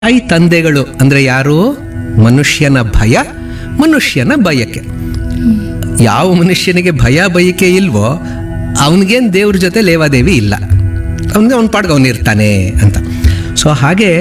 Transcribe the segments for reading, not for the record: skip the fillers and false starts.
ತಾಯಿ ತಂದೆಗಳು ಅಂದ್ರೆ ಯಾರು? ಮನುಷ್ಯನ ಭಯ, ಮನುಷ್ಯನ ಬಯಕೆ. ಯಾವ ಮನುಷ್ಯನಿಗೆ ಭಯ ಬಯಕೆ ಇಲ್ವೋ ಅವನಿಗೇನು ದೇವ್ರ ಜೊತೆ ಲೇವಾದೇವಿ ಇಲ್ಲ, ಅವನ ಪಾಡ್ಗೆ ಅವನಿರ್ತಾನೆ ಅಂತ. ಸೊ ಹಾಗೆ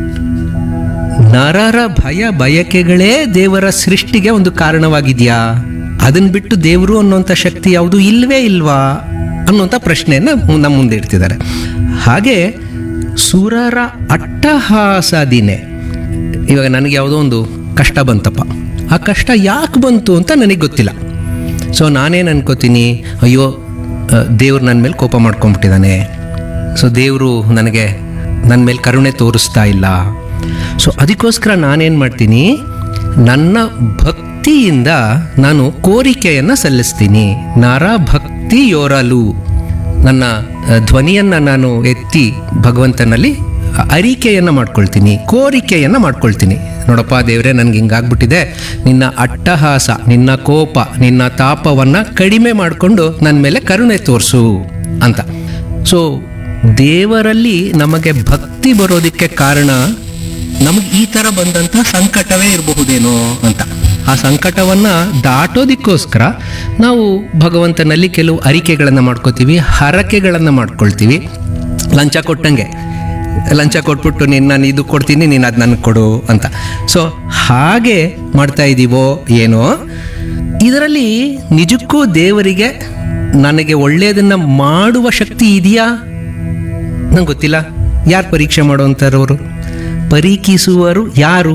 ನರರ ಭಯ ಬಯಕೆಗಳೇ ದೇವರ ಸೃಷ್ಟಿಗೆ ಒಂದು ಕಾರಣವಾಗಿದೆಯಾ? ಅದನ್ನ ಬಿಟ್ಟು ದೇವರು ಅನ್ನುವಂಥ ಶಕ್ತಿ ಯಾವುದು ಇಲ್ವೇ ಇಲ್ವಾ ಅನ್ನುವಂಥ ಪ್ರಶ್ನೆಯನ್ನು ನಮ್ಮ ಮುಂದೆ ಇಡ್ತಿದ್ದಾರೆ. ಹಾಗೆ ಸುರರ ಅಟ್ಟಹಾಸದಿನೇ, ಇವಾಗ ನನಗೆ ಯಾವುದೋ ಒಂದು ಕಷ್ಟ ಬಂತಪ್ಪ, ಆ ಕಷ್ಟ ಯಾಕೆ ಬಂತು ಅಂತ ನನಗೆ ಗೊತ್ತಿಲ್ಲ. ಸೊ ನಾನೇನು ಅನ್ಕೋತೀನಿ, ಅಯ್ಯೋ ದೇವ್ರು ನನ್ನ ಮೇಲೆ ಕೋಪ ಮಾಡ್ಕೊಂಡ್ಬಿಟ್ಟಿದ್ದಾನೆ, ಸೊ ದೇವರು ನನ್ನ ಮೇಲೆ ಕರುಣೆ ತೋರಿಸ್ತಾ ಇಲ್ಲ. ಸೊ ಅದಕ್ಕೋಸ್ಕರ ನಾನೇನು ಮಾಡ್ತೀನಿ, ನನ್ನ ಭಕ್ತಿಯಿಂದ ನಾನು ಕೋರಿಕೆಯನ್ನು ಸಲ್ಲಿಸ್ತೀನಿ. ನರ ಭಕ್ತಿಯೋರಲು, ನನ್ನ ಧ್ವನಿಯನ್ನು ನಾನು ಎತ್ತಿ ಭಗವಂತನಲ್ಲಿ ಅರಿಕೆಯನ್ನು ಮಾಡ್ಕೊಳ್ತೀನಿ, ಕೋರಿಕೆಯನ್ನು ಮಾಡ್ಕೊಳ್ತೀನಿ. ನೋಡಪ್ಪ ದೇವರೇ, ನನಗೆ ಹಿಂಗಾಗ್ಬಿಟ್ಟಿದೆ, ನಿನ್ನ ಅಟ್ಟಹಾಸ, ನಿನ್ನ ಕೋಪ, ನಿನ್ನ ತಾಪವನ್ನು ಕಡಿಮೆ ಮಾಡಿಕೊಂಡು ನನ್ನ ಮೇಲೆ ಕರುಣೆ ತೋರಿಸು ಅಂತ. ಸೊ ದೇವರಲ್ಲಿ ನಮಗೆ ಭಕ್ತಿ ಬರೋದಕ್ಕೆ ಕಾರಣ ನಮಗೆ ಈ ಥರ ಬಂದಂಥ ಸಂಕಟವೇ ಇರಬಹುದೇನೋ ಅಂತ. ಆ ಸಂಕಟವನ್ನು ದಾಟೋದಕ್ಕೋಸ್ಕರ ನಾವು ಭಗವಂತನಲ್ಲಿ ಕೆಲವು ಅರಿಕೆಗಳನ್ನು ಮಾಡ್ಕೋತೀವಿ, ಹರಕೆಗಳನ್ನು ಮಾಡ್ಕೊಳ್ತೀವಿ. ಲಂಚ ಕೊಟ್ಟಂಗೆ, ಲಂಚ ಕೊಟ್ಬಿಟ್ಟು ನಾನು ಇದು ಕೊಡ್ತೀನಿ, ನೀನು ಅದು ನನಗೆ ಕೊಡು ಅಂತ. ಸೊ ಹಾಗೆ ಮಾಡ್ತಾ ಇದ್ದೀವೋ ಏನೋ. ಇದರಲ್ಲಿ ನಿಜಕ್ಕೂ ದೇವರಿಗೆ ನನಗೆ ಒಳ್ಳೆಯದನ್ನು ಮಾಡುವ ಶಕ್ತಿ ಇದೆಯಾ? ನಂಗೆ ಗೊತ್ತಿಲ್ಲ. ಯಾರು ಪರೀಕ್ಷೆ ಮಾಡೋವಂಥವ್ರು? ಪರೀಕ್ಷಿಸುವರು ಯಾರು?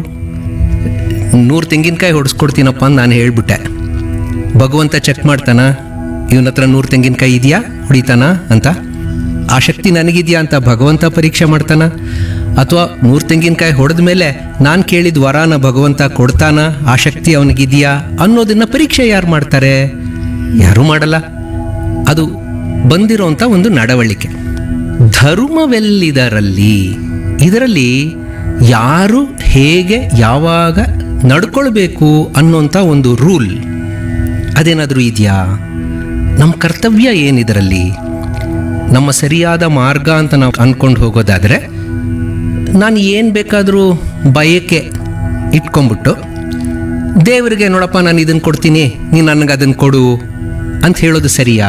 100 ತೆಂಗಿನಕಾಯಿ ಹೊಡೆಸ್ಕೊಡ್ತೀನಪ್ಪ ಅಂತ ನಾನು ಹೇಳ್ಬಿಟ್ಟೆ, ಭಗವಂತ ಚೆಕ್ ಮಾಡ್ತಾನ ಇವನ ಹತ್ರ 100 ತೆಂಗಿನಕಾಯಿ ಇದೆಯಾ, ಹೊಡಿತಾನ ಅಂತ? ಆ ಶಕ್ತಿ ನನಗಿದೆಯಾ ಅಂತ ಭಗವಂತ ಪರೀಕ್ಷೆ ಮಾಡ್ತಾನ? ಅಥವಾ 100 ತೆಂಗಿನಕಾಯಿ ಹೊಡೆದ ಮೇಲೆ ನಾನು ಕೇಳಿದ ವರಾನ ಭಗವಂತ ಕೊಡ್ತಾನ? ಆ ಶಕ್ತಿ ಅವನಿಗಿದೆಯಾ ಅನ್ನೋದನ್ನ ಪರೀಕ್ಷೆ ಯಾರು ಮಾಡ್ತಾರೆ? ಯಾರೂ ಮಾಡಲ್ಲ. ಅದು ಬಂದಿರೋಂಥ ಒಂದು ನಡವಳಿಕೆ. ಧರ್ಮವೆಲ್ಲಿದರಲ್ಲಿ, ಇದರಲ್ಲಿ ಯಾರು ಹೇಗೆ ಯಾವಾಗ ನಡ್ಕೊಳ್ಬೇಕು ಅನ್ನೋಂಥ ಒಂದು ರೂಲ್ ಅದೇನಾದರೂ ಇದೆಯಾ? ನಮ್ಮ ಕರ್ತವ್ಯ ಏನಿದರಲ್ಲಿ? ನಮ್ಮ ಸರಿಯಾದ ಮಾರ್ಗ ಅಂತ ನಾವು ಅಂದ್ಕೊಂಡು ಹೋಗೋದಾದರೆ, ನಾನು ಏನು ಬೇಕಾದರೂ ಬಯಕೆ ಇಟ್ಕೊಂಡ್ಬಿಟ್ಟು ದೇವರಿಗೆ ನೋಡಪ್ಪ ನಾನು ಇದನ್ನು ಕೊಡ್ತೀನಿ, ನೀನು ನನಗೆ ಅದನ್ನು ಕೊಡು ಅಂತ ಹೇಳೋದು ಸರಿಯಾ?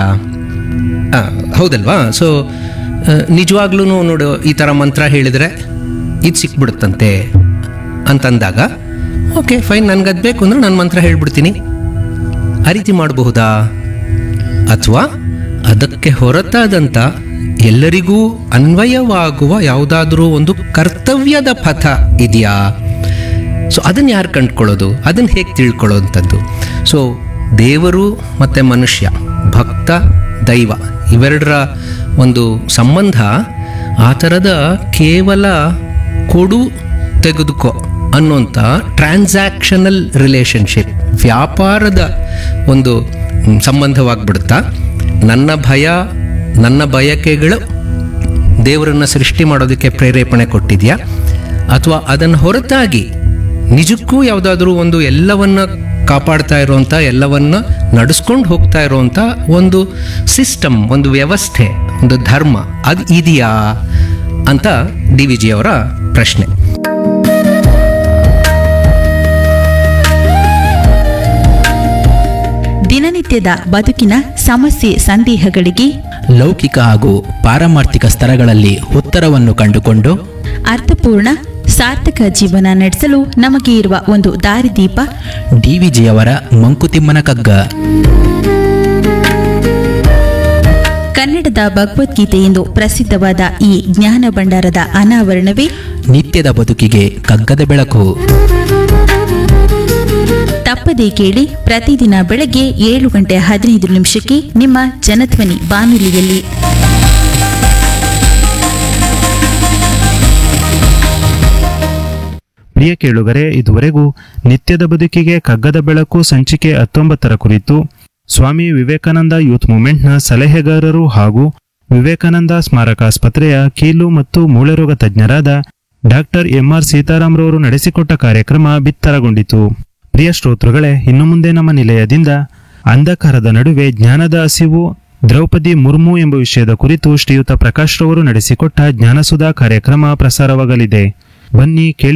ಹೌದಲ್ವಾ? ಸೊ ನಿಜವಾಗ್ಲೂ ನೋಡು, ಈ ಥರ ಮಂತ್ರ ಹೇಳಿದರೆ ಇದು ಸಿಕ್ಬಿಡುತ್ತಂತೆ ಅಂತಂದಾಗ ಓಕೆ ಫೈನ್, ನನಗದು ಬೇಕು ಅಂದರೆ ನಾನು ಮಂತ್ರ ಹೇಳ್ಬಿಡ್ತೀನಿ. ಆ ರೀತಿ ಮಾಡಬಹುದಾ? ಅಥವಾ ಅದಕ್ಕೆ ಹೊರತಾದಂಥ ಎಲ್ಲರಿಗೂ ಅನ್ವಯವಾಗುವ ಯಾವುದಾದ್ರೂ ಒಂದು ಕರ್ತವ್ಯದ ಪಥ ಇದೆಯಾ? ಸೊ ಅದನ್ನು ಯಾರು ಕಂಡುಕೊಳ್ಳೋದು? ಅದನ್ನು ಹೇಗೆ ತಿಳ್ಕೊಳ್ಳೋವಂಥದ್ದು? ಸೊ ದೇವರು ಮತ್ತು ಮನುಷ್ಯ, ಭಕ್ತ ದೈವ, ಇವೆರಡರ ಒಂದು ಸಂಬಂಧ ಆ ಥರದ ಕೇವಲ ಕೊಡು ತೆಗೆದುಕೋ ಅನ್ನೋಂಥ ಟ್ರಾನ್ಸಾಕ್ಷನಲ್ ರಿಲೇಷನ್ಶಿಪ್, ವ್ಯಾಪಾರದ ಒಂದು ಸಂಬಂಧವಾಗ್ಬಿಡುತ್ತಾ? ನನ್ನ ಭಯ, ನನ್ನ ಬಯಕೆಗಳು ದೇವರನ್ನು ಸೃಷ್ಟಿ ಮಾಡೋದಕ್ಕೆ ಪ್ರೇರೇಪಣೆ ಕೊಟ್ಟಿದೆಯಾ? ಅಥವಾ ಅದನ್ನು ಹೊರತಾಗಿ ನಿಜಕ್ಕೂ ಯಾವುದಾದ್ರೂ ಒಂದು ಎಲ್ಲವನ್ನ ಕಾಪಾಡ್ತಾ ಇರೋವಂಥ, ಎಲ್ಲವನ್ನ ನಡೆಸ್ಕೊಂಡು ಹೋಗ್ತಾ ಇರೋವಂಥ ಒಂದು ಸಿಸ್ಟಮ್, ಒಂದು ವ್ಯವಸ್ಥೆ, ಒಂದು ಧರ್ಮ ಅದು ಇದೆಯಾ ಅಂತ DVG ಅವರ ಪ್ರಶ್ನೆ. ದಿನನಿತ್ಯದ ಬದುಕಿನ ಸಮಸ್ಯೆ ಸಂದೇಹಗಳಿಗೆ ಲೌಕಿಕ ಹಾಗೂ ಪಾರಮಾರ್ಥಿಕ ಸ್ತರಗಳಲ್ಲಿ ಉತ್ತರವನ್ನು ಕಂಡುಕೊಂಡು ಅರ್ಥಪೂರ್ಣ ಸಾರ್ಥಕ ಜೀವನ ನಡೆಸಲು ನಮಗೆ ಇರುವ ಒಂದು ದಾರಿದೀಪ DVGಯವರ ಮಂಕುತಿಮ್ಮನ ಕಗ್ಗ. ಕನ್ನಡದ ಭಗವದ್ಗೀತೆ ಎಂದು ಪ್ರಸಿದ್ಧವಾದ ಈ ಜ್ಞಾನ ಭಂಡಾರದ ಅನಾವರಣವೇ ನಿತ್ಯದ ಬದುಕಿಗೆ ಕಗ್ಗದ ಬೆಳಕು. ತಪ್ಪದೇ ಕೇಳಿ, ಪ್ರತಿದಿನ ಬೆಳಗ್ಗೆ 7:15 ನಿಮ್ಮ ಜನಧ್ವನಿ ಬಾನುಲಿಯಲ್ಲಿ. ಪ್ರಿಯ ಕೇಳುಗರೆ, ಇದುವರೆಗೂ ನಿತ್ಯದ ಬದುಕಿಗೆ ಕಗ್ಗದ ಬೆಳಕು ಸಂಚಿಕೆ 19ರ ಕುರಿತು ಸ್ವಾಮಿ ವಿವೇಕಾನಂದ ಯೂತ್ ಮೂವ್ಮೆಂಟ್ನ ಸಲಹೆಗಾರರು ಹಾಗೂ ವಿವೇಕಾನಂದ ಸ್ಮಾರಕಾಸ್ಪತ್ರೆಯ ಕೀಲು ಮತ್ತು ಮೂಳೆರೋಗ ತಜ್ಞರಾದ ಡಾಕ್ಟರ್ MR ಸೀತಾರಾಮ್ರವರು ನಡೆಸಿಕೊಟ್ಟ ಕಾರ್ಯಕ್ರಮ ಬಿತ್ತರಗೊಂಡಿತು. ಪ್ರಿಯ ಶ್ರೋತೃಗಳೇ, ಇನ್ನು ಮುಂದೆ ನಮ್ಮ ನಿಲಯದಿಂದ ಅಂಧಕಾರದ ನಡುವೆ ಜ್ಞಾನದ ಹಸಿವು, ದ್ರೌಪದಿ ಮುರ್ಮು ಎಂಬ ವಿಷಯದ ಕುರಿತು ಶ್ರೀಯುತ ಪ್ರಕಾಶ್ ರವರು ನಡೆಸಿಕೊಟ್ಟ ಜ್ಞಾನಸುಧಾ ಕಾರ್ಯಕ್ರಮ ಪ್ರಸಾರವಾಗಲಿದೆ. ಬನ್ನಿ ಕೇಳಿ